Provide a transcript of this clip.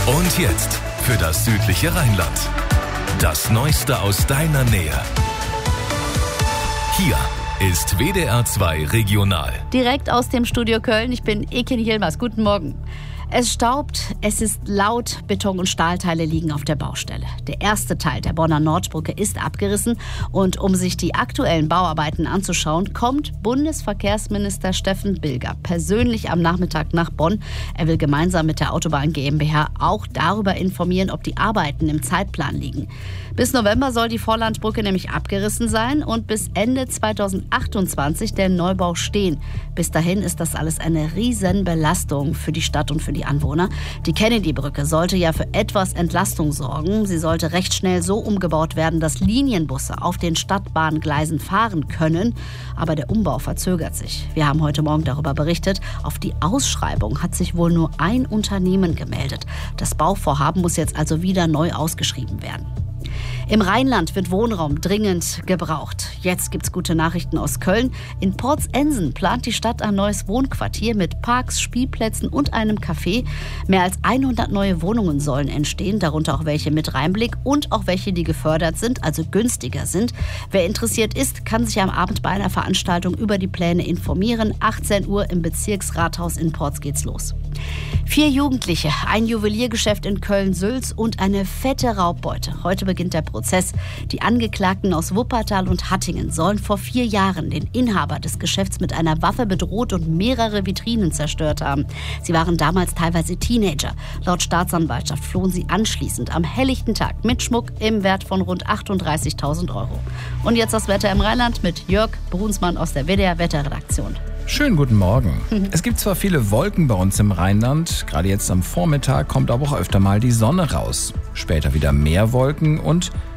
Und jetzt für das südliche Rheinland. Das Neueste aus deiner Nähe. Hier ist WDR 2 Regional. Direkt aus dem Studio Köln. Ich bin Ekin Yilmaz. Guten Morgen. Es staubt, es ist laut, Beton- und Stahlteile liegen auf der Baustelle. Der erste Teil der Bonner Nordbrücke ist abgerissen und um sich die aktuellen Bauarbeiten anzuschauen, kommt Bundesverkehrsminister Steffen Bilger persönlich am Nachmittag nach Bonn. Er will gemeinsam mit der Autobahn GmbH auch darüber informieren, ob die Arbeiten im Zeitplan liegen. Bis November soll die Vorlandbrücke nämlich abgerissen sein und bis Ende 2028 der Neubau stehen. Bis dahin ist das alles eine Riesenbelastung für die Stadt und für die Anwohner. Die Kennedy-Brücke sollte ja für etwas Entlastung sorgen. Sie sollte recht schnell so umgebaut werden, dass Linienbusse auf den Stadtbahngleisen fahren können. Aber der Umbau verzögert sich. Wir haben heute Morgen darüber berichtet. Auf die Ausschreibung hat sich wohl nur ein Unternehmen gemeldet. Das Bauvorhaben muss jetzt also wieder neu ausgeschrieben werden. Im Rheinland wird Wohnraum dringend gebraucht. Jetzt gibt's gute Nachrichten aus Köln. In Porzensen plant die Stadt ein neues Wohnquartier mit Parks, Spielplätzen und einem Café. Mehr als 100 neue Wohnungen sollen entstehen, darunter auch welche mit Rheinblick und auch welche, die gefördert sind, also günstiger sind. Wer interessiert ist, kann sich am Abend bei einer Veranstaltung über die Pläne informieren. 18 Uhr im Bezirksrathaus in Porz geht's los. 4 Jugendliche, ein Juweliergeschäft in Köln-Sülz und eine fette Raubbeute. Heute beginnt der Prozess. Die Angeklagten aus Wuppertal und Hattingen sollen vor 4 Jahren den Inhaber des Geschäfts mit einer Waffe bedroht und mehrere Vitrinen zerstört haben. Sie waren damals teilweise Teenager. Laut Staatsanwaltschaft flohen sie anschließend am helllichten Tag mit Schmuck im Wert von rund 38.000 €. Und jetzt das Wetter im Rheinland mit Jörg Brunsmann aus der WDR Wetterredaktion. Schönen guten Morgen. Es gibt zwar viele Wolken bei uns im Rheinland, gerade jetzt am Vormittag kommt aber auch öfter mal die Sonne raus. Später wieder mehr Wolken und